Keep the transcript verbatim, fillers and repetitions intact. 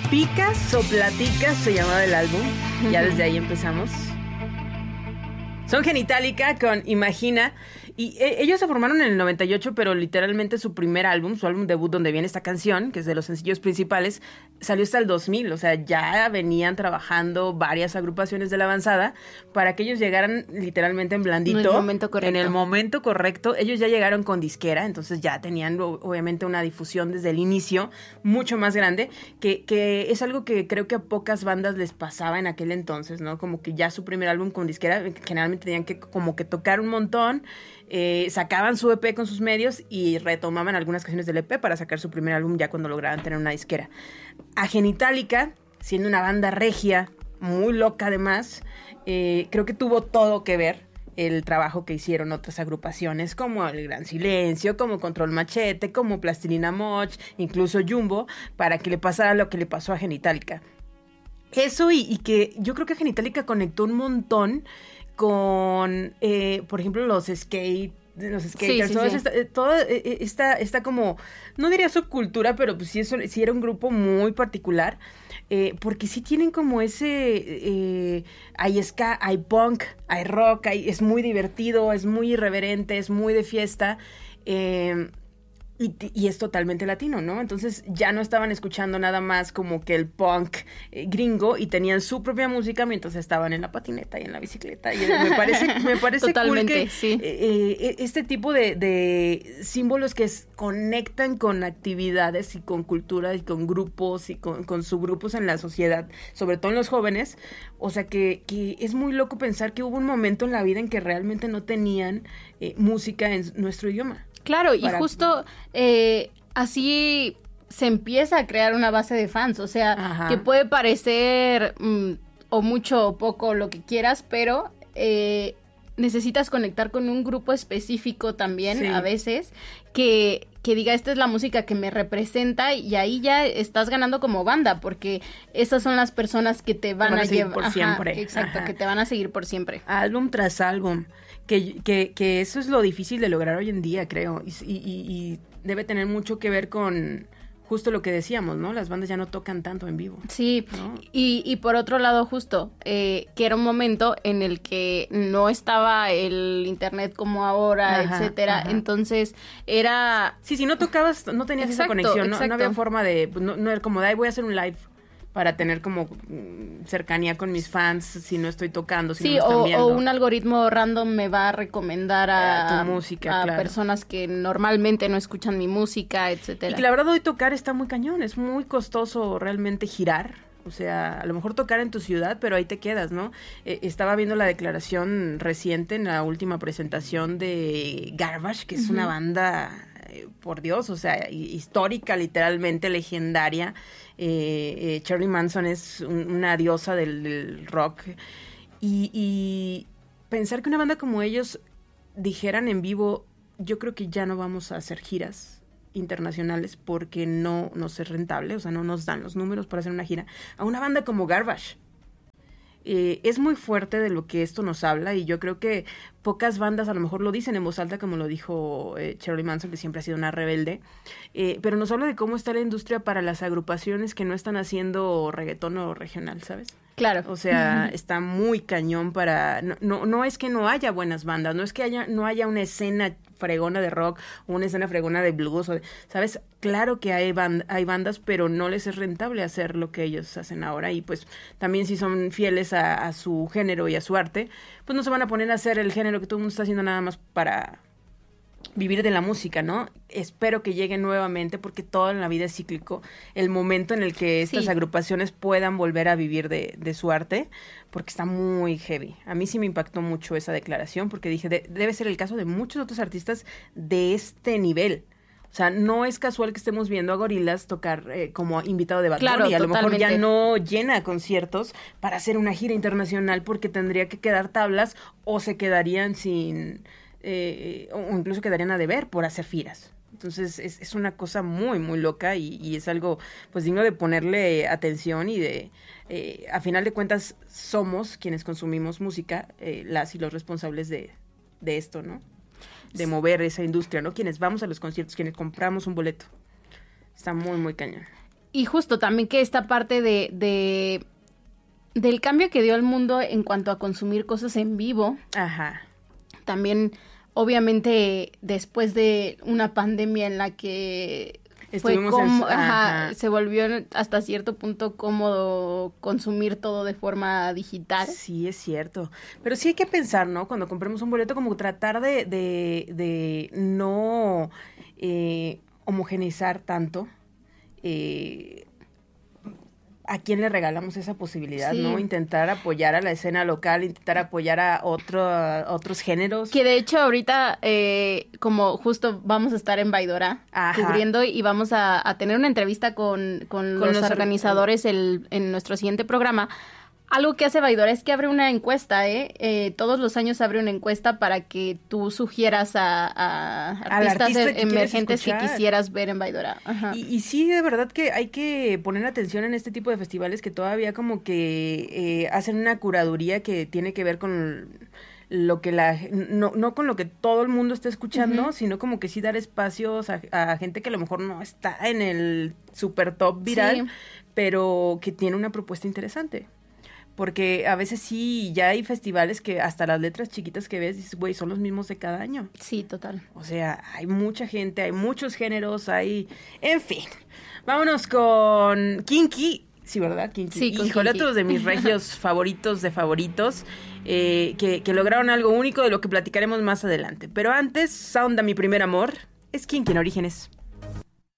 Picas o Platicas se llamaba el álbum. Ya desde ahí empezamos. Son Genitalica con Imagina. Y eh, ellos se formaron en el noventa y ocho, pero literalmente su primer álbum, su álbum debut donde viene esta canción, que es de los sencillos principales, salió hasta el dos mil. O sea, ya venían trabajando varias agrupaciones de la avanzada para que ellos llegaran literalmente en blandito. En el momento correcto. En el momento correcto. Ellos ya llegaron con disquera, entonces ya tenían obviamente una difusión desde el inicio mucho más grande, que, que es algo que creo que a pocas bandas les pasaba en aquel entonces, ¿no? Como que ya su primer álbum con disquera, generalmente tenían que como que tocar un montón. Eh, sacaban su E P con sus medios y retomaban algunas canciones del E P para sacar su primer álbum ya cuando lograban tener una disquera. A Genitalica, siendo una banda regia, muy loca además, eh, creo que tuvo todo que ver el trabajo que hicieron otras agrupaciones como El Gran Silencio, como Control Machete, como Plastilina Mosh, incluso Jumbo, para que le pasara lo que le pasó a Genitalica. Eso y, y que yo creo que Genitalica conectó un montón con, eh, por ejemplo, los skate, los skaters, sí, sí, todo sí. Esta, toda esta, esta como, no diría subcultura, pero pues sí, eso, sí era un grupo muy particular, eh, porque sí tienen como ese, eh, hay ska, hay punk, hay rock, hay, es muy divertido, es muy irreverente, es muy de fiesta, eh, Y, y es totalmente latino, ¿no? Entonces ya no estaban escuchando nada más como que el punk eh, gringo y tenían su propia música mientras estaban en la patineta y en la bicicleta. Y me parece, me parece totalmente, cool que sí. eh, eh, este tipo de, de símbolos que es, conectan con actividades y con cultura y con grupos y con, con subgrupos en la sociedad, sobre todo en los jóvenes. O sea que, que es muy loco pensar que hubo un momento en la vida en que realmente no tenían eh, música en nuestro idioma. Claro, y Para... justo eh, así se empieza a crear una base de fans, o sea, Ajá. que puede parecer mm, o mucho o poco lo que quieras, pero eh, necesitas conectar con un grupo específico también, sí. a veces, que, que diga, esta es la música que me representa, y ahí ya estás ganando como banda, porque esas son las personas que te van, van a, a llevar por Ajá, siempre. Exacto, Ajá. que te van a seguir por siempre. Álbum tras álbum. Que, que, que eso es lo difícil de lograr hoy en día, creo, y, y, y debe tener mucho que ver con justo lo que decíamos, ¿no? Las bandas ya no tocan tanto en vivo. Sí, ¿no? y, y por otro lado justo, eh, que era un momento en el que no estaba el internet como ahora, ajá, etcétera, ajá. entonces era... Sí, si no tocabas, no tenías exacto, esa conexión, ¿no? No había forma de, no, no era como de, ay, voy a hacer un live para tener como cercanía con mis fans si no estoy tocando, si sí, no me están o, viendo. o un algoritmo random me va a recomendar a, a tu música, a claro. personas que normalmente no escuchan mi música, etcétera. Y que la verdad hoy tocar está muy cañón, es muy costoso realmente girar. O sea, a lo mejor tocar en tu ciudad, pero ahí te quedas, ¿no? Eh, estaba viendo la declaración reciente en la última presentación de Garbage, que es uh-huh. una banda, eh, por Dios, o sea, histórica, literalmente legendaria. Eh, eh, Charlie Manson es un, una diosa del, del rock. Y, y pensar que una banda como ellos dijeran en vivo, yo creo que ya no vamos a hacer giras internacionales porque no nos es rentable, o sea, no nos dan los números para hacer una gira, a una banda como Garbage. Eh, es muy fuerte de lo que esto nos habla, y yo creo que pocas bandas a lo mejor lo dicen en voz alta, como lo dijo eh, Charlie Manson, que siempre ha sido una rebelde, eh, pero nos habla de cómo está la industria para las agrupaciones que no están haciendo reggaetón o regional, ¿sabes? Claro. O sea, uh-huh. está muy cañón para... No, no, no es que no haya buenas bandas, no es que haya, no haya una escena fregona de rock o una escena fregona de blues, o, ¿sabes? Claro que hay, band, hay bandas, pero no les es rentable hacer lo que ellos hacen ahora, y pues también si son fieles a, a su género y a su arte, pues no se van a poner a hacer el género que todo el mundo está haciendo nada más para vivir de la música, ¿no? Espero que llegue nuevamente, porque todo en la vida es cíclico, el momento en el que estas sí. agrupaciones puedan volver a vivir de, de su arte, porque está muy heavy. A mí sí me impactó mucho esa declaración, porque dije, de, debe ser el caso de muchos otros artistas de este nivel. O sea, no es casual que estemos viendo a Gorillaz tocar eh, como invitado de Bad Bunny, claro, y a totalmente. Lo mejor ya no llena conciertos para hacer una gira internacional, porque tendría que quedar tablas o se quedarían sin... Eh, o incluso quedarían a deber por hacer giras. Entonces es, es una cosa muy muy loca, y, y es algo pues digno de ponerle atención, y de eh, a final de cuentas somos quienes consumimos música, eh, las y los responsables de, de esto, ¿no? De mover esa industria, ¿no? Quienes vamos a los conciertos, quienes compramos un boleto. Está muy muy cañón. y justo también que esta parte de, de del cambio que dio el mundo en cuanto a consumir cosas en vivo. Ajá. También, obviamente, después de una pandemia en la que Estuvimos fue como, en... ajá, ajá. se volvió hasta cierto punto cómodo consumir todo de forma digital. Sí, es cierto. Pero sí hay que pensar, ¿no? Cuando compremos un boleto, como tratar de, de, de no eh, homogeneizar tanto eh, a quién le regalamos esa posibilidad, sí. ¿no? Intentar apoyar a la escena local, intentar apoyar a, otro, a otros géneros. Que de hecho ahorita, eh, como justo vamos a estar en Baidora Ajá. cubriendo y vamos a, a tener una entrevista con, con, con los, los organizadores el, en nuestro siguiente programa. Algo que hace Baidora es que abre una encuesta, ¿eh? ¿eh? Todos los años abre una encuesta para que tú sugieras a, a artistas artista emergentes que quisieras ver en Baidora. Ajá. Y, y sí, de verdad que hay que poner atención en este tipo de festivales que todavía como que eh, hacen una curaduría que tiene que ver con lo que la... No, no con lo que todo el mundo está escuchando, uh-huh. sino como que sí dar espacios a, a gente que a lo mejor no está en el super top viral, sí. pero que tiene una propuesta interesante. Porque a veces sí, ya hay festivales que hasta las letras chiquitas que ves, dices, güey, son los mismos de cada año. Sí, total. O sea, hay mucha gente, hay muchos géneros, hay... En fin, vámonos con Kinky. Sí, ¿verdad? Kinky. Sí, con Híjole, Kinky. Otros de mis regios favoritos de favoritos, eh, que, que lograron algo único de lo que platicaremos más adelante. Pero antes, Sound a mi primer amor, es Kinky en Orígenes.